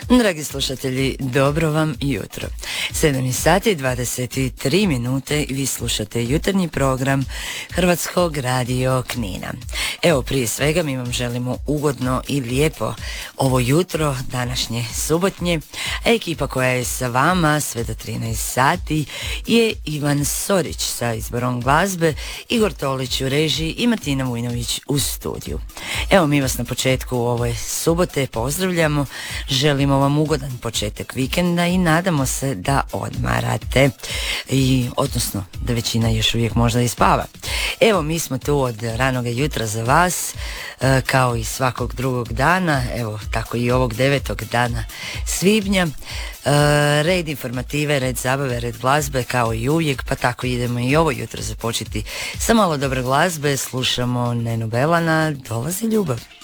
Dragi slušatelji, dobro vam jutro. 7 sati i 23 minute i vi slušate jutarnji program Hrvatskog radio Knina. Evo, prije svega mi vam želimo ugodno i lijepo ovo jutro, današnje subotnje. A ekipa koja je sa vama sve do 13 sati je Ivan Sorić sa izborom glazbe, Igor Tolić u režiji i Martina Vujnović u studiju. Evo, mi vas na početku ove subote pozdravljamo, želimo vam ugodan početak vikenda i nadamo se da odmarate, odnosno da većina još uvijek možda i spava. Evo, mi smo tu od ranoga jutra za vas, kao i svakog drugog dana, evo tako i ovog 9. dana svibnja. Red informative, red zabave, red glazbe kao i uvijek, pa tako idemo i ovo jutro započeti sa malo dobre glazbe. Slušamo Nenu Belana, Dolazi ljubav.